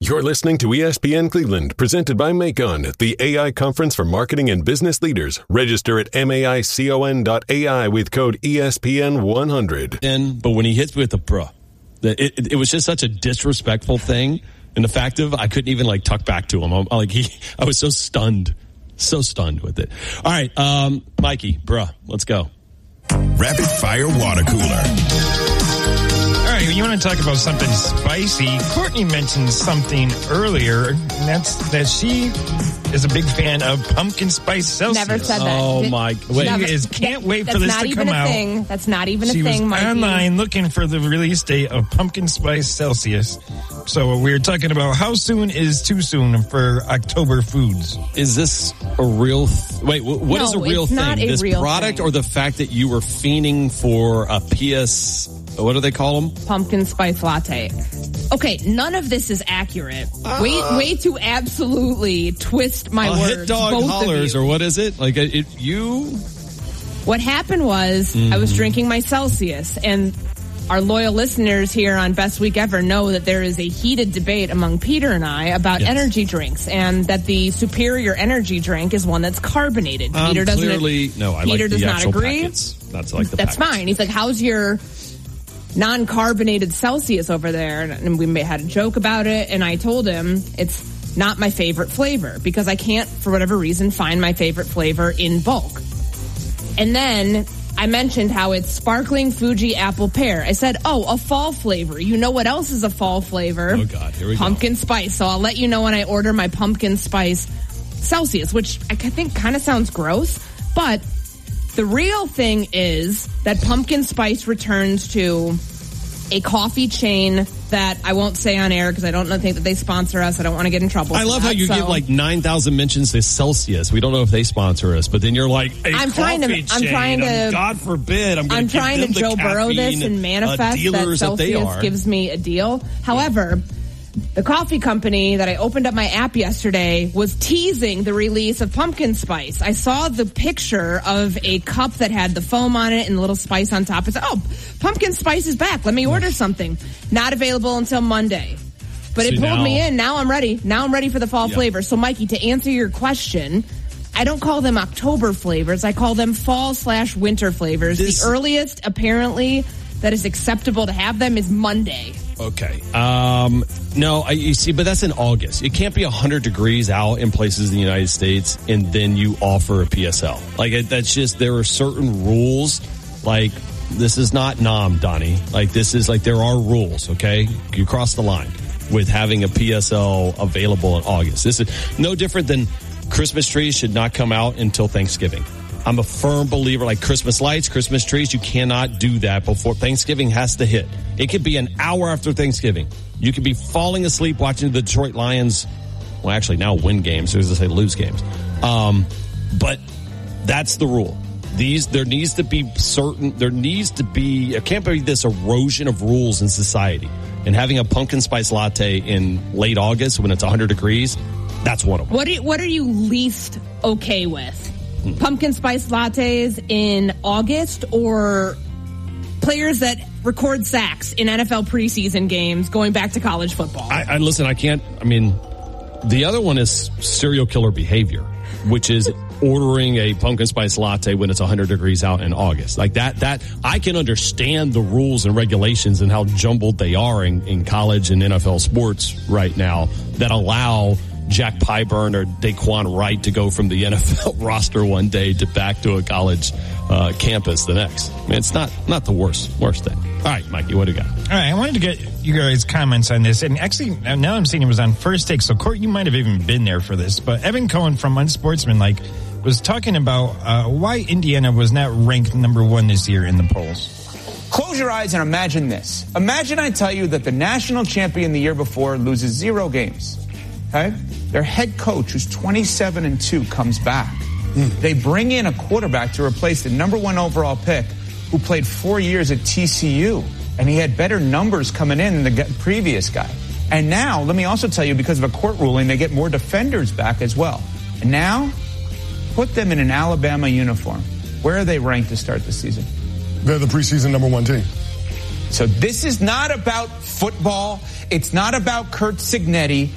You're listening to ESPN Cleveland, presented by Macon, the AI conference for marketing and business leaders. Register at maicon.ai with code ESPN100. But when he hits me with the bruh, it was just such a disrespectful thing. And the fact of I couldn't even tuck back to him. I was so stunned with it. All right, Mikey, bruh, let's go. Rapid Fire Water Cooler. All right, you want to talk about something spicy? Courtney mentioned something earlier, and that's that she is a big fan of pumpkin spice Celsius. Never said that. Oh, my. Wait, can't wait for this to come out. That's not even a thing, She was Mikey. online looking for the release date of pumpkin spice Celsius. So we're talking about how soon is too soon for October foods. Is this a real wait, what is a real it's thing? Not a this real product thing. or the fact that you were fiending for a PS, what do they call them? Pumpkin spice latte. Okay, none of this is accurate. Way to absolutely twist my words. Hit dog both hollers, of you. or what is it? What happened was I was drinking my Celsius, and our loyal listeners here on Best Week Ever know that there is a heated debate among Peter and I about energy drinks, and that the superior energy drink is one that's carbonated. Peter doesn't. Clearly, no. I Peter like does the not actual agree. packets. That's like the That's packets. fine. He's like, "How's your non-carbonated Celsius over there?" And we had a joke about it, and I told him it's not my favorite flavor because I can't, for whatever reason, find my favorite flavor in bulk. And then I mentioned how it's sparkling Fuji apple pear. I said, a fall flavor. You know what else is a fall flavor? Oh, God, here we go. Pumpkin spice. So I'll let you know when I order my pumpkin spice Celsius, which I think kind of sounds gross. But the real thing is that pumpkin spice returns to a coffee chain that I won't say on air because I don't think that they sponsor us. I don't want to get in trouble. I love how you give 9,000 mentions to Celsius. We don't know if they sponsor us, but then you're like, I'm trying to God forbid, I'm trying to Joe Burrow this and manifest that Celsius gives me a deal. However, the coffee company that I opened up my app yesterday was teasing the release of pumpkin spice. I saw the picture of a cup that had the foam on it and a little spice on top. I said, pumpkin spice is back. Let me order something. Not available until Monday. But it pulled me in. Now I'm ready. Now I'm ready for the fall flavor. So, Mikey, to answer your question, I don't call them October flavors. I call them fall/winter flavors. The earliest, apparently, that is acceptable to have them is Monday. Okay. No, you see, but that's in August. It can't be 100 degrees out in places in the United States and then you offer a PSL. That's just, there are certain rules. This is not Nam, Donnie. This is there are rules, okay? You cross the line with having a PSL available in August. This is no different than Christmas trees should not come out until Thanksgiving. I'm a firm believer, Christmas lights, Christmas trees, you cannot do that before Thanksgiving has to hit. It could be an hour after Thanksgiving. You could be falling asleep watching the Detroit Lions, well, actually now win games, as I say, lose games. But that's the rule. There needs to be it can't be this erosion of rules in society. And having a pumpkin spice latte in late August when it's 100 degrees, that's one of them. What are you least okay with? Pumpkin spice lattes in August or players that record sacks in NFL preseason games going back to college football? The other one is serial killer behavior, which is ordering a pumpkin spice latte when it's 100 degrees out in August. That I can understand the rules and regulations and how jumbled they are in college and NFL sports right now that allow Jack Pyburn or Daquan Wright to go from the NFL roster one day to back to a college campus the next. It's not the worst thing. All right, Mikey, what do you got? All right, I wanted to get you guys' comments on this. And actually, now I'm seeing it was on First Take. So, Court, you might have even been there for this. But Evan Cohen from Unsportsmanlike was talking about why Indiana was not ranked number 1 this year in the polls. Close your eyes and imagine this. Imagine I tell you that the national champion the year before loses 0 games. Okay? Their head coach, who's 27-2, comes back. They bring in a quarterback to replace the number 1 overall pick who played 4 years at TCU, and he had better numbers coming in than the previous guy. And now, let me also tell you, because of a court ruling, they get more defenders back as well. And now, put them in an Alabama uniform. Where are they ranked to start the season? They're the preseason number 1 team. So this is not about football. It's not about Kurt Cignetti.